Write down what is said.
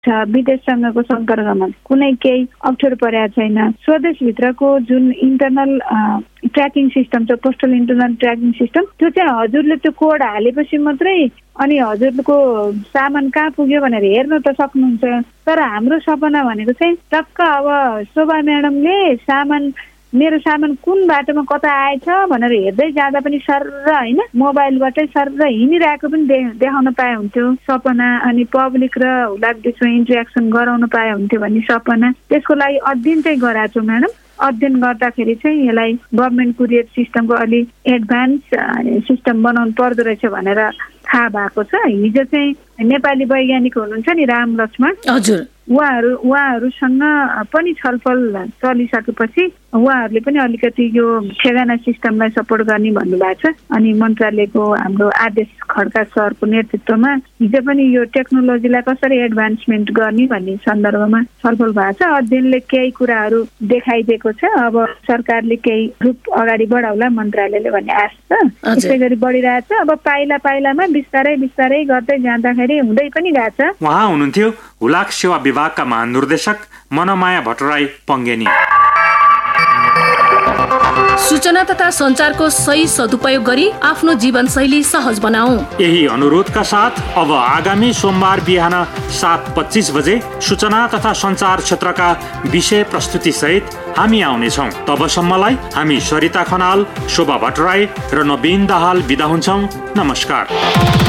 छ। विदेशसँगको सम्पर्कमा कुनै केही अप्ठ्यारो परेको छैन। स्वदेशभित्रको जुन इन्टरनल ट्र्याकिङ सिस्टम छ, पोस्टल इन्टरनल ट्र्याकिङ सिस्टम, त्यो चाहिँ हजुरले त्यो कोड हालेपछि मात्रै अनि हजुरको सामान कहाँ पुग्यो भनेर हेर्न त सक्नुहुन्छ। तर हाम्रो सपना भनेको चाहिँ टक्क अब शोभा म्याडमले मेरो सामान कुन बाटोमा कता आएछ भनेर हेर्दै जाँदा पनि सर्र होइन मोबाइलबाटै सर्र हिँडिरहेको पनि देखाउन पाए हुन्थ्यो सपना। अनि पब्लिक र हुलाक बिचमा इन्टरेक्सन गराउन पाए हुन्थ्यो भन्ने सपना। त्यसको लागि अध्ययन चाहिँ गराएको छु म्याडम। अध्ययन गर्दाखेरि चाहिँ यसलाई गभर्मेन्ट कुरियर सिस्टमको अलि एडभान्स सिस्टम बनाउनु पर्दो रहेछ भनेर थाहा भएको छ। हिजो चाहिँ नेपाली वैज्ञानिक हुनुहुन्छ नि राम लक्ष्मण, हजुर, उहाँहरूसँग पनि छलफल चलिसकेपछि उहाँहरूले पनि अलिकति यो ठेगाना सिस्टमलाई सपोर्ट गर्ने भन्नुभएको छ। अनि मन्त्रालयको हाम्रो आदेश खड्का सरको नेतृत्वमा हिजो पनि यो टेक्नोलोजीलाई कसरी एडभान्समेन्ट गर्ने भन्ने सन्दर्भमा छलफल भएको छ। अध्ययनले केही कुराहरू देखाइदिएको छ। अब सरकारले केही रूप अगाडि बढाउला मन्त्रालयले भन्ने आश छ। त्यसै गरी बढिरहेछ। अब पाइला पाइलामा बिस्तारै बिस्तारै गर्दै जाँदाखेरि हुँदै पनि गएको छ। उहाँ हुनुहुन्थ्यो हुलाक सेवा विभागका महानिर्देशक मनमाया भट्टराई पङ्गेनी। सूचना तथा सञ्चारको सही सदुपयोग गरी आफ्नो जीवनशैली सहज बनाऊ। यही अनुरोधका साथ अब आगामी सोमबार बिहान 7:25 बजे सूचना तथा सञ्चार क्षेत्रका विषय प्रस्तुति सहित हामी आउनेछौँ। तबसम्मलाई हामी सरिता खनाल, शोभा भट्टराई र नवीन दाहाल बिदा हुन्छौँ। नमस्कार।